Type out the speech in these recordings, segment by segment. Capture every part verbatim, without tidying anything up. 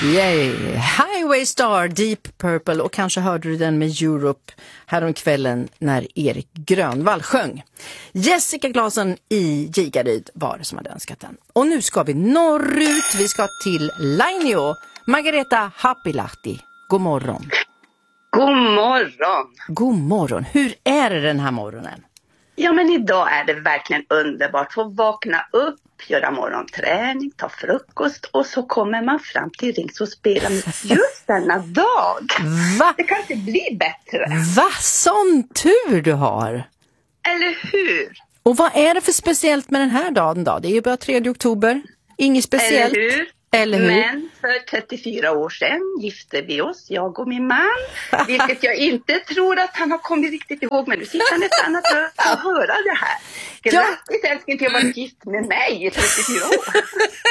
Yay! Highway Star, Deep Purple, och kanske hörde du den med Europe häromkvällen när Erik Grönvall sjöng. Jessica Claesson i Gigaryd var det som hade önskat den. Och nu ska vi norrut, vi ska till Lainio. Margareta Haapilahti, god morgon. God morgon. God morgon. Hur är det den här morgonen? Ja, men idag är det verkligen underbart att få vakna upp, göra morgonträning, ta frukost och så kommer man fram till Rings och spelar just denna dag. Va? Det kan inte bli bättre. Va? Sån tur du har. Eller hur? Och vad är det för speciellt med den här dagen då? Det är ju bara tredje oktober. Inget speciellt. Eller hur? Eller hur? Men för trettiofyra år sedan gifte vi oss, jag och min man. Vilket jag inte tror att han har kommit riktigt ihåg. Men nu sitter han ett annat rum och höra det här. Grattis älskling till att vara gift med mig i trettiofyra år.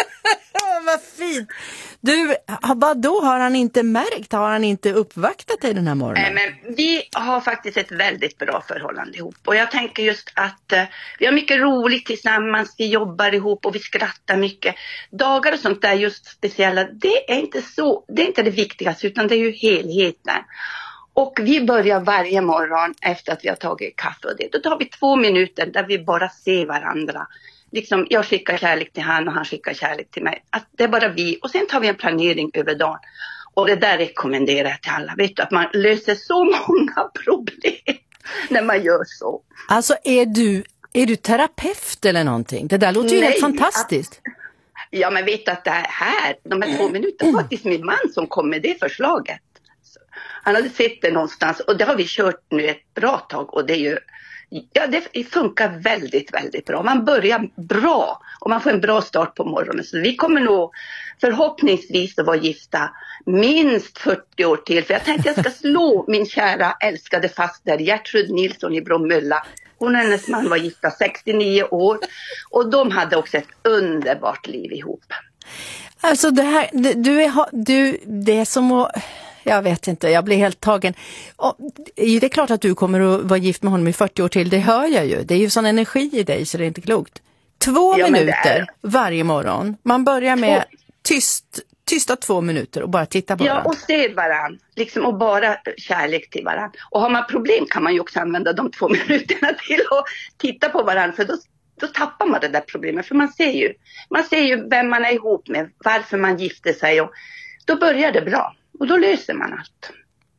Vad fint. Du, vad då har han inte märkt? Har han inte uppvaktat dig den här morgonen? Nej, men vi har faktiskt ett väldigt bra förhållande ihop. Och jag tänker just att uh, vi har mycket roligt tillsammans. Vi jobbar ihop och vi skrattar mycket. Dagar och sånt där just speciella, det är inte så, det är inte det viktigaste utan det är ju helheten. Och vi börjar varje morgon efter att vi har tagit kaffe och det. Då tar vi två minuter där vi bara ser varandra. Liksom, jag skickar kärlek till han och han skickar kärlek till mig. Att det är bara vi. Och sen tar vi en planering över dagen. Och det där rekommenderar jag till alla. Vet du, att man löser så många problem när man gör så. Alltså är du, är du terapeut eller någonting? Det där låter ju Nej, helt fantastiskt. Att, ja, men vet du att det här, de här två minuterna, var faktiskt min man som kom med det förslaget. Så, han hade sett det någonstans och det har vi kört nu ett bra tag och det är ju... Ja, det funkar väldigt, väldigt bra. Man börjar bra och man får en bra start på morgonen. Så vi kommer nog förhoppningsvis att vara gifta minst fyrtio år till. För jag tänkte jag ska slå min kära älskade faster Gertrud Nilsson i Bromölla. Hon och hennes man var gifta sextionio år och de hade också ett underbart liv ihop. Alltså det här, du är, du, det är som att... Jag vet inte, jag blir helt tagen. Och det är klart att du kommer att vara gift med honom i fyrtio år till, det hör jag ju. Det är ju sån energi i dig så det är inte klokt. Två ja, minuter varje morgon. Man börjar med tyst, tysta två minuter och bara titta på ja, varandra. Ja, och se varandra. Liksom, och bara kärlek till varandra. Och har man problem kan man ju också använda de två minuterna till att titta på varandra. För då, då tappar man det där problemet. För man ser ju, man ser ju vem man är ihop med, varför man gifter sig. Och då börjar det bra. Och då löser man allt.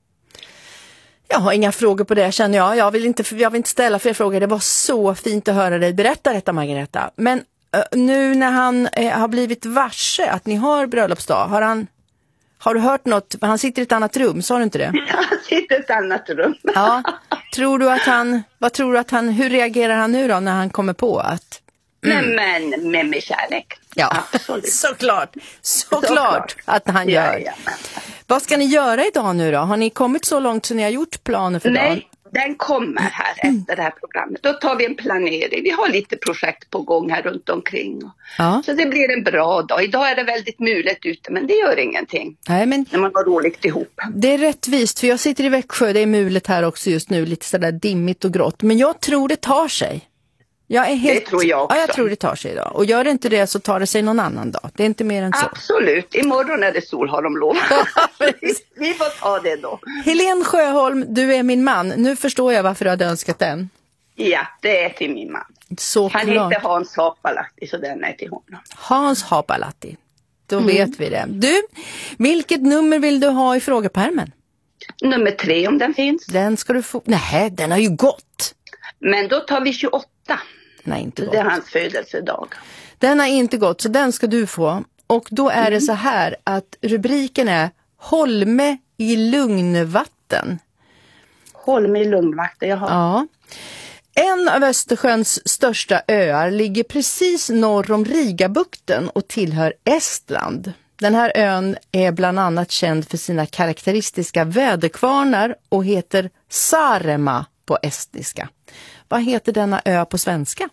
Jag har inga frågor på det känner jag. Jag vill inte, jag vill inte ställa fler frågor. Det var så fint att höra dig berätta detta, Margareta. Men uh, nu när han uh, har blivit varse att ni har bröllopsdag. Har, han, har du hört något? Han sitter i ett annat rum, sa du inte det? Han sitter i ett annat rum. Ja. Tror du att han, vad tror du att han, hur reagerar han nu då när han kommer på att... Mm. Men, men med, med kärlek. Ja, absolut. Såklart. Såklart, Såklart att han gör. Ja, ja. Vad ska ni göra idag nu då? Har ni kommit så långt så ni har gjort planer för Nej, dagen? Den kommer här mm. efter det här programmet. Då tar vi en planering. Vi har lite projekt på gång här runt omkring. Ja. Så det blir en bra dag. Idag är det väldigt mulet ute men det gör ingenting. Nej, men när man har roligt ihop. Det är rättvist för jag sitter i Växjö. Det är mulet här också just nu. Lite sådär dimmigt och grått. Men jag tror det tar sig. Jag är helt... Det tror jag också. Ja, jag tror det tar sig idag. Och gör det inte det så tar det sig någon annan dag. Det är inte mer än så. Absolut. Imorgon är det sol har de lovat. Vi får ta det då. Helene Sjöholm, du är min man. Nu förstår jag varför du hade önskat den. Ja, det är till min man. Så Han klart. heter Hans Haapilahti så den är till honom. Hans Haapilahti. Då mm. vet vi det. Du, vilket nummer vill du ha i frågepärmen? Nummer tre om den finns. Den ska du få... Nej, den har ju gått. Men då tar vi tjugoåtta. Nej, inte gått. Det är hans födelsedag. Den har inte gått, så den ska du få. Och då är mm. det så här att rubriken är Holme i Lugnvatten. Holme i Lugnvatten, jaha. Ja. En av Östersjöns största öar ligger precis norr om Rigabukten och tillhör Estland. Den här ön är bland annat känd för sina karaktäristiska väderkvarnar och heter Saaremaa på estniska. Vad heter denna ö på svenska?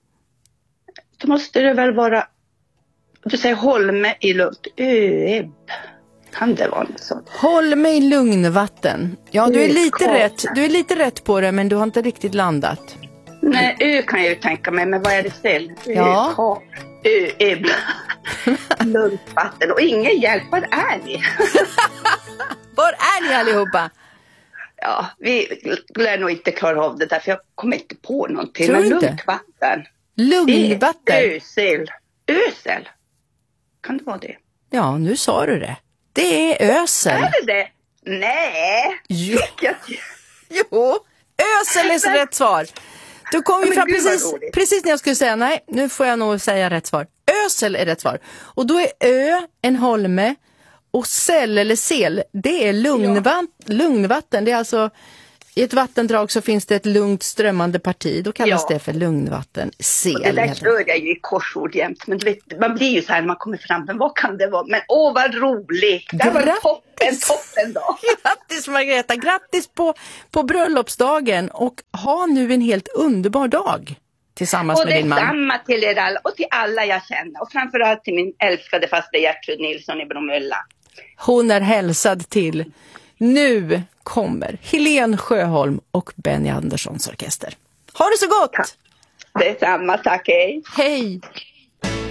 Då måste det väl vara, du säger Holme i lugnt, Öeb. Kan det vara något sånt? Holme i Lugnvatten. Ja, du är lite rätt. Du är lite rätt på det, men du har inte riktigt landat. Nej, ö kan jag ju tänka mig, men vad är det sen? Ja. Öeb. Lugnt vatten och ingen hjälp, var är ni? Var är ni allihopa? Ja, vi lär nog inte klara av det där för jag kommer inte på någonting. Tror Men inte? lugnt vatten. Lugnvatten? Ösel. Ösel. Kan det vara det? Ja, nu sa du det. Det är ösel. Är det det? Nej. Jo. Jag... Jo, ösel är så rätt svar. Du kom ju Ja, fram gud, vad precis, roligt. precis när jag skulle säga nej, nu får jag nog säga rätt svar. Ösel är rätt svar. Och då är ö en holme och säll eller sel, det är lugnvatten. lugnvatten. Det är alltså, i ett vattendrag så finns det ett lugnt strömmande parti. Då kallas Ja. det för lugnvatten. Sel. Det där heter det. kör jag ju i korsord jämt. Men du vet, man blir ju så här när man kommer fram. Men vad kan det vara? Men åh vad roligt. Det var Grattis. toppen, toppen dag. Grattis Margareta, grattis på, på bröllopsdagen och ha nu en helt underbar dag tillsammans Och med din man. detsamma till er alla och till alla jag känner. Och framförallt till min älskade faster Gertrud Nilsson i Bromölla. Hon är hälsad till. Nu kommer Helene Sjöholm och Benny Anderssons orkester. Ha det så gott! Detsamma, tack, hej. Hej!